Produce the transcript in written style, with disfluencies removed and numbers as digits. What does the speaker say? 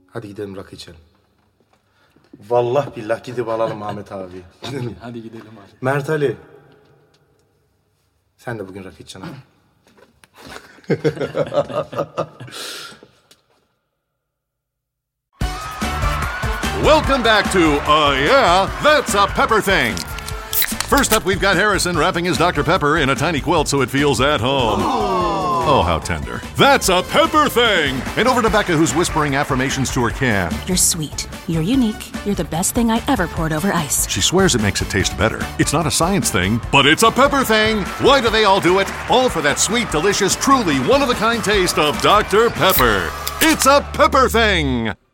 Hadi gidelim rakı içelim. Vallahi billah gidip alalım Ahmet abi. Hadi gidelim abi. Mert Ali. Sen de bugün rakı içeceksin abi. Welcome back to Yeah, That's a Pepper Thing. First up, we've got Harrison wrapping his Dr. Pepper in a tiny quilt so it feels at home. Oh, how tender. That's a Pepper Thing! And over to Becca, who's whispering affirmations to her can. You're sweet. You're unique. You're the best thing I ever poured over ice. She swears it makes it taste better. It's not a science thing, but it's a Pepper Thing! Why do they all do it? All for that sweet, delicious, truly one-of-a-kind taste of Dr. Pepper. It's a Pepper Thing!